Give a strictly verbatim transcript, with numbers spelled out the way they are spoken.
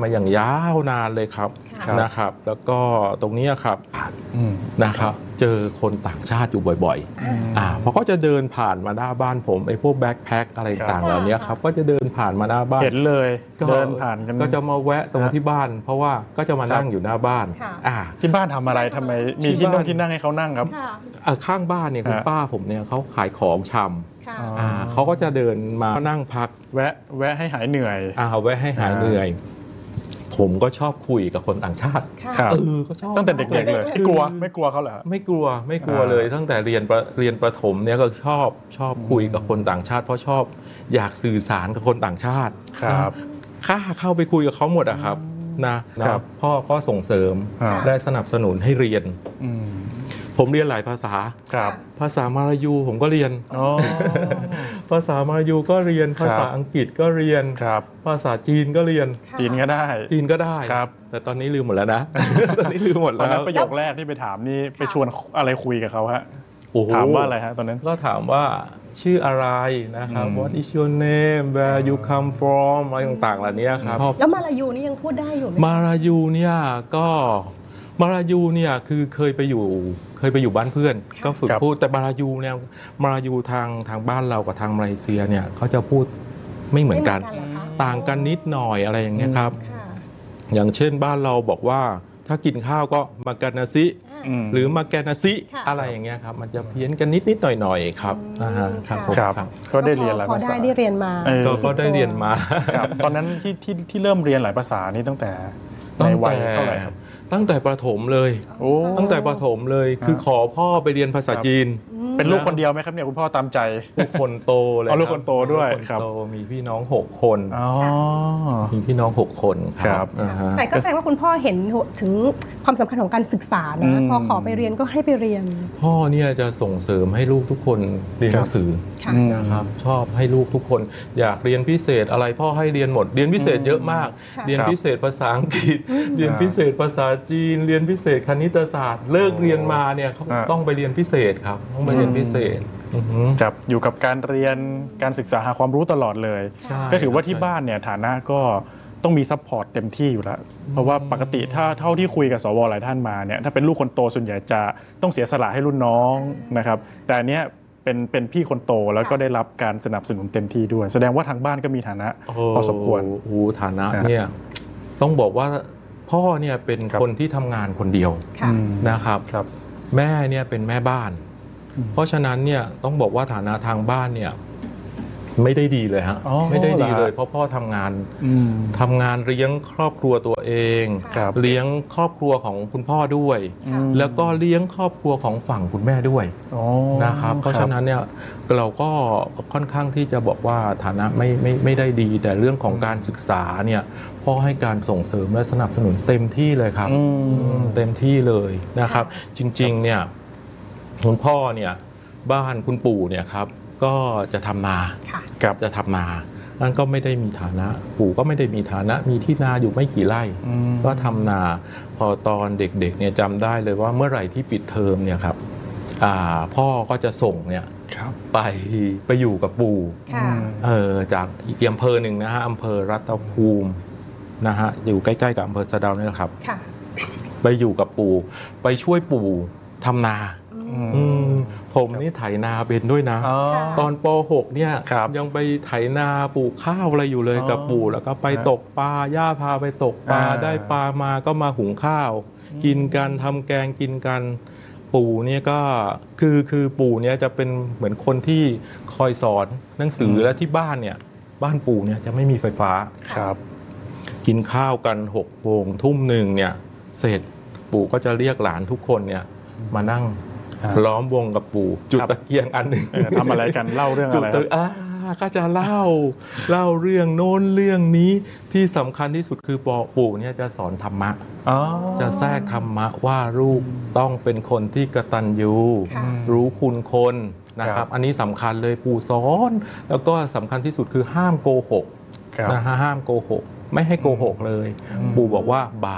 มาอย่างยาวนานเลยครับนะครับแล้วก็ตรงนี้ครับนะครับเจอคนต่างชาติอยู่บ่อยๆอ่าเพราะก็จะเดินผ่านมาหน้าบ้านผมไอ้พวกแบ็คแพ็คอะไรต่างเหล่านี้ครับก็จะเดินผ่านมาหน้าบ้านเห็นเลยเดินผ่านกันก็จะมาแวะตรงที่บ้านเพราะว่าก็จะมานั่งอยู่หน้าบ้านอ่าที่บ้านทำอะไรทำไมมีที่นั่งที่นั่งให้เขานั่งครับข้างบ้านเนี่ยคุณป้าผมเนี่ยเขาขายของชำเขาก็จะเดินมานั่งพักแวะแวะให้หายเหนื่อยอ่าแวะให้หายเหนื่อยผมก็ชอบคุยกับคนต่างชาติเออก็ชอบตั้งแต่เด็กๆเลยไม่กลัวไม่กลัวเขาเหรอไม่กลัวไม่กลัวเลยตั้งแต่เรียนเรียนประถมเนี่ยก็ชอบชอบคุยกับคนต่างชาติเพราะชอบอยากสื่อสารกับคนต่างชาติครับข้าเข้าไปคุยกับเขาหมดอะครับนะนะพ่อก็ส่งเสริมและสนับสนุนให้เรียนผมเรียนหลายภาษาภาษามาลายูผมก็เรียนภาษามาลายูก็เรียนภาษาอังกฤษก็เรียนภาษาจีนก็เรียนจีนก็ได้จีนก็ได้แต่ตอนนี้ลืมหมดแล้วนะตอนนี้ลืมหมดแล้วตอนนั้นประโยคแรกที่ไปถามนี่ไปชวนอะไรคุยกับเขาฮะถามว่าอะไรฮะตอนนั้นก็ถามว่าชื่ออะไรนะครับ What is your name Where you come from อะไรต่างๆเหล่านี้ครับแล้วมาลายูนี่ยังพูดได้อยู่ไหมมาลายูเนี่ยก็มาลายูเนี่ยคือเคยไปอยู่เคยไปอยู่บ้านเพื่อนก็ฝึกพูดแต่มาลายูเนี่ยมาลายูทางทางบ้านเรากับทางมาเลเซียเนี่ยเขาจะพูดไม่เหมือนกันต่างกันนิดหน่อยอะไรอย่างเงี้ยครับอย่างเช่นบ้านเราบอกว่าถ้ากินข้าวก็มากันนาซิหรือมาแกนาซิอะไรอย่างเงี้ยครับมันจะเพี้ยนกันนิดนิดหน่อยหน่อยครับอ่าฮะครับครับก็ได้เรียนหลายภาษาได้เรียนมาก็ได้เรียนมาตอนนั้นที่ที่ที่เริ่มเรียนหลายภาษานี้ตั้งแต่ในวัยเท่าไหร่ครับตั้งแต่ประถมเลยตั้งแต่ประถมเลยคือขอพ่อไปเรียนภาษาจีนเป็นลูกคนเดียวไหมครับเนี่ยคุณพ่อตามใจลูกคนโตเลยลูกคนโตด้วยครับมีพี่น้องหกคนมีพี่น้องหกคนครับแต่ก็แสดงว่าคุณพ่อเห็นถึงความสำคัญของการศึกษานะพอขอไปเรียนก็ให้ไปเรียนพ่อเนี่ยจะส่งเสริมให้ลูกทุกคนเรียนหนังสือนะครับชอบให้ลูกทุกคนอยากเรียนพิเศษอะไรพ่อให้เรียนหมดเรียนพิเศษเยอะมากเรียนพิเศษภาษาอังกฤษเรียนพิเศษภาษาจีนเรียนพิเศษคณิตศาสตร์เลิกเรียนมาเนี่ยเขาต้องไปเรียนพิเศษครับต้องไปเรียนพิเศษกับอยู่กับการเรียนการศึกษาหาความรู้ตลอดเลยก็ถือว่าที่บ้านเนี่ยฐานะก็ต้องมีซัพพอร์ตเต็มที่อยู่แล้วเพราะว่าปกติถ้าเท่าที่คุยกับสวหลายท่านมาเนี่ยถ้าเป็นลูกคนโตส่วนใหญ่จะต้องเสียสละให้รุ่นน้องนะครับแต่อันเนี้ยเป็นเป็นพี่คนโตแล้วก็ได้รับการสนับสนุนเต็มที่ด้วยแสดงว่าทางบ้านก็มีฐานะพอสมควรโอ้ฐานะเนี่ยต้องบอกว่าพ่อเนี่ยเป็นคนที่ทำงานคนเดียวนะครับแม่เนี่ยเป็นแม่บ้านเพราะฉะนั้นเนี่ยต้องบอกว่าฐานะทางบ้านเนี่ยไม่ได้ดีเลยฮะไม่ได้ดีเลยเพราะพ่อทำงานทำงานเลี้ยงครอบครัวตัวเองเลี้ยงครอบครัวของคุณพ่อด้วยแล้วก็เลี้ยงครอบครัวของฝั่งคุณแม่ด้วยนะครับเพราะฉะนั้นเนี่ยเราก็ค่อนข้างที่จะบอกว่าฐานะไม่ไม่ไม่ได้ดีแต่เรื่องของการศึกษาเนี่ยพ่อให้การส่งเสริมและสนับสนุนเต็มที่เลยครับเต็มที่เลยนะครับจริงๆเนี่ยคุณพ่อเนี่ยบ้านคุณปู่เนี่ยครับก็จะทำนากับจะทำนานั่นก็ไม่ได้มีฐานะปู่ก็ไม่ได้มีฐานะมีที่นาอยู่ไม่กี่ไร่ก็ทำนาพอตอนเด็กๆเนี่ยจำได้เลยว่าเมื่อไหร่ที่ปิดเทอมเนี่ยครับพ่อก็จะส่งเนี่ยไปไปอยู่กับปู่เออจากอีกอำเภอหนึ่งนะฮะอำเภอรัตภูมินะฮะอยู่ใกล้ๆกับอำเภอสะเดานี่แหละครับไปอยู่กับปู่ไปช่วยปู่ทำนาผมนี่ไถนาเป็นด้วยนะตอนป หกเนี่ยยังไปไถนาปลูกข้าวอะไรอยู่เลยกับปู่แล้วก็ไปตกปลาย่าพาไปตกปลาได้ปลามาก็มาหุงข้าวกินกันทำแกงกินกันปู่เนี่ยก็คือคือปู่เนี่ยจะเป็นเหมือนคนที่คอยสอนหนังสือและที่บ้านเนี่ยบ้านปู่เนี่ยจะไม่มีไฟฟ้าครับกินข้าวกันหกโมงทุ่มหนึ่งเนี่ยเสร็จปู่ก็จะเรียกหลานทุกคนเนี่ยมานั่งล้อมวงกับปู่จุดตะเกียงอันหนึ่งทำอะไรกันเล่าเรื่องอะไรก็จะเล่าเล่าเรื่องโน้นเรื่องนี้ที่สำคัญที่สุดคือปู่เนี่ยจะสอนธรรมะจะแทรกธรรมะว่าลูกต้องเป็นคนที่กตัญญูรู้คุณคนนะครับอันนี้สำคัญเลยปู่สอนแล้วก็สำคัญที่สุดคือห้ามโกหกนะฮะห้ามโกหกไม่ให้โกหกเลยปู่บอกว่าบาป